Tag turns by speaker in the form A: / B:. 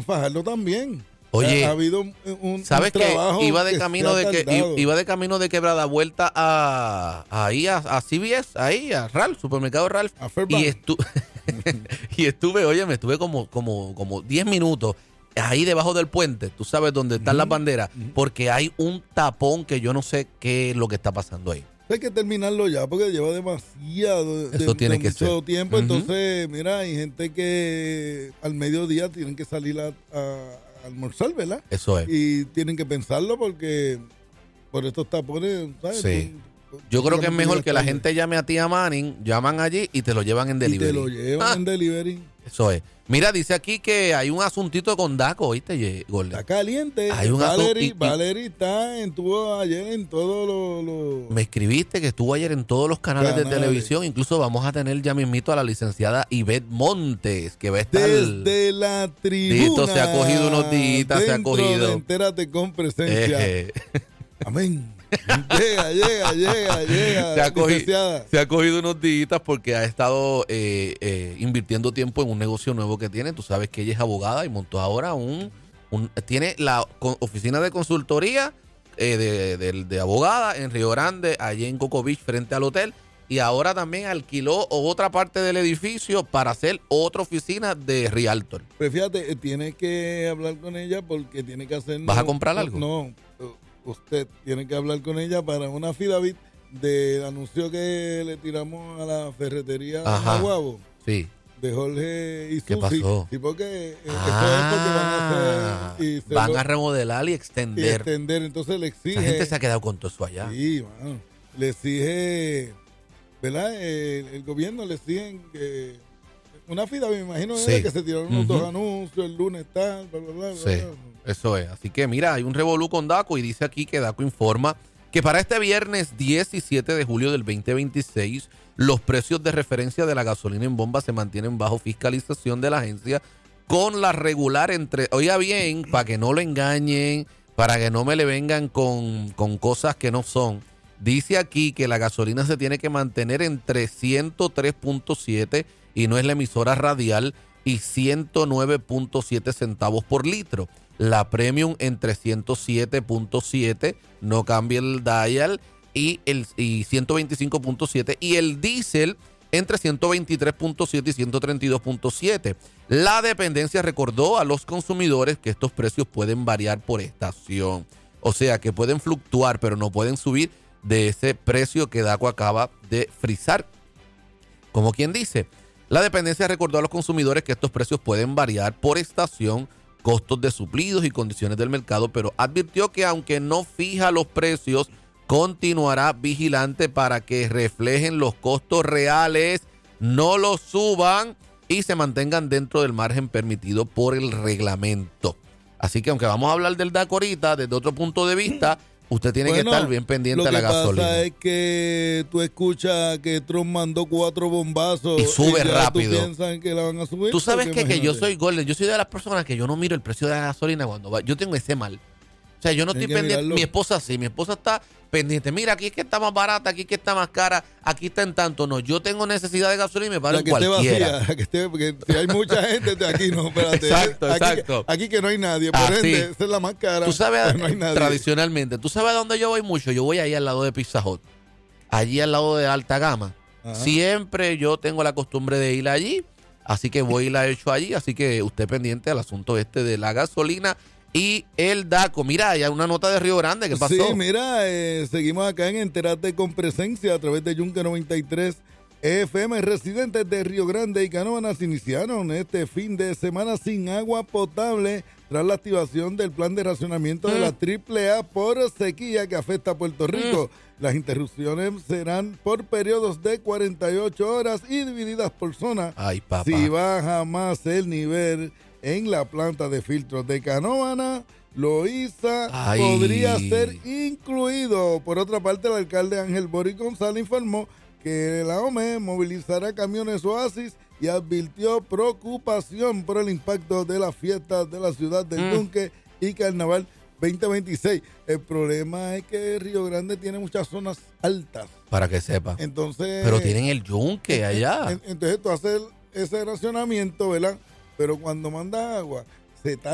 A: Fajardo también.
B: Oye,
A: ha habido un
B: ¿sabes qué?
A: trabajo
B: Iba de
A: que
B: camino
A: se ha tardado.
B: iba de camino de Quebrada Vuelta a CVS, ahí a Ralph, supermercado Ralph,
A: A Fairbank.
B: y estuve como 10 minutos ahí debajo del puente, tú sabes dónde están las banderas, porque hay un tapón que yo no sé qué es lo que está pasando ahí.
A: Hay que terminarlo ya porque lleva demasiado
B: Eso tiene que
A: mucho
B: ser.
A: tiempo. Entonces, mira, hay gente que al mediodía tienen que salir a almorzar, ¿verdad?
B: Eso es.
A: Y tienen que pensarlo porque por estos tapones, ¿sabes?
B: Sí. Yo creo que es mejor que la gente llame a Tía Manning, llaman allí y te lo llevan en
A: y
B: delivery.
A: te lo llevan en delivery.
B: Eso es. Mira, dice aquí que hay un asuntito con Daco, ¿oíste, Golden?
A: Está caliente.
B: Hay un
A: Valerie estuvo ayer en todos los...
B: Me escribiste que estuvo ayer en todos los canales de televisión. Incluso vamos a tener ya mismito a la licenciada Ivette Montes, que va a estar...
A: Desde la tribuna.
B: Se ha cogido unos días, se ha cogido.
A: Entérate con presencia. Amén. Llega.
B: Se ha cogido unos días porque ha estado invirtiendo tiempo en un negocio nuevo que tiene. Tú sabes que ella es abogada y montó ahora tiene la oficina de consultoría de abogada en Río Grande, allí en Cocoa Beach, frente al hotel. Y ahora también alquiló otra parte del edificio para hacer otra oficina de Realtor.
A: Pues fíjate, tiene que hablar con ella porque tiene que hacer...
B: ¿Vas a comprar algo?
A: No, usted tiene que hablar con ella para una affidavit del anuncio que le tiramos a la ferretería Aguabo.
B: Sí.
A: De Jorge y Susi.
B: ¿Qué pasó?
A: Sí, porque esto es porque van a hacer...
B: Van a remodelar y extender.
A: Entonces le exige...
B: Esa gente se ha quedado con todo eso allá.
A: Sí, mano. Le exige... ¿Verdad? El gobierno le exigen que... Una affidavit, me imagino, que se tiraron unos 2 anuncios, el lunes tal, bla, bla, bla.
B: Sí,
A: bla.
B: eso es. Así que mira, hay un revolú con Daco y dice aquí que Daco informa que para este viernes 17 de julio del 2026 los precios de referencia de la gasolina en bomba se mantienen bajo fiscalización de la agencia con la regular oiga bien, para que no lo engañen, para que no me le vengan con cosas que no son. Dice aquí que la gasolina se tiene que mantener entre 103.7 y no es la emisora radial y 109.7 centavos por litro. La premium entre 107.7, no cambia el dial, y 125.7, y el diésel entre 123.7 y 132.7. La dependencia recordó a los consumidores que estos precios pueden variar por estación. O sea, que pueden fluctuar, pero no pueden subir de ese precio que DACO acaba de frisar. Como quien dice, la dependencia recordó a los consumidores que estos precios pueden variar por estación, costos de suplidos y condiciones del mercado, pero advirtió que aunque no fija los precios, continuará vigilante para que reflejen los costos reales, no los suban y se mantengan dentro del margen permitido por el reglamento. Así que aunque vamos a hablar del DACO ahorita, desde otro punto de vista, usted tiene que estar bien pendiente de la gasolina. Lo que
A: pasa es que tú escuchas que Trump mandó 4 bombazos
B: y sube rápido.
A: ¿Tú piensas que la van a subir?
B: Tú sabes que yo soy Golden, yo soy de las personas que yo no miro el precio de la gasolina cuando va. Yo tengo ese mal. O sea, yo no estoy pendiente. Mirarlo. Mi esposa sí, mi esposa está pendiente. Mira, aquí es que está más barata, aquí es que está más cara, aquí está en tanto. No, yo tengo necesidad de gasolina y me paro en cualquiera.
A: Porque si hay mucha gente, aquí no, espérate.
B: Exacto.
A: Aquí que no hay nadie, por ende, esa es la más cara.
B: Tú sabes,
A: no hay nadie.
B: Tradicionalmente, ¿tú sabes a dónde yo voy mucho? Yo voy ahí al lado de Pizza Hut, allí al lado de Alta Gama. Ajá. Siempre yo tengo la costumbre de ir allí, así que voy y la he hecho allí, así que usted pendiente al asunto de la gasolina y el DACO. Mira, hay una nota de Río Grande. ¿Qué pasó?
A: Sí, mira, seguimos acá en Entérate con Presencia a través de Yunque 93 FM. Residentes de Río Grande y Canóvanas iniciaron este fin de semana sin agua potable tras la activación del plan de racionamiento de la AAA por sequía que afecta a Puerto Rico. Las interrupciones serán por periodos de 48 horas y divididas por zona.
B: Ay, papá.
A: Si baja más el nivel en la planta de filtros de Canóvana, Loíza podría ser incluido. Por otra parte, el alcalde Ángel Boris González informó que la OME movilizará camiones Oasis y advirtió preocupación por el impacto de las fiestas de la ciudad del Yunque y Carnaval 2026. El problema es que Río Grande tiene muchas zonas altas.
B: Para que sepa.
A: Entonces,
B: pero tienen el Yunque allá.
A: Entonces tú haces ese racionamiento, ¿verdad? Pero cuando manda agua, se tarda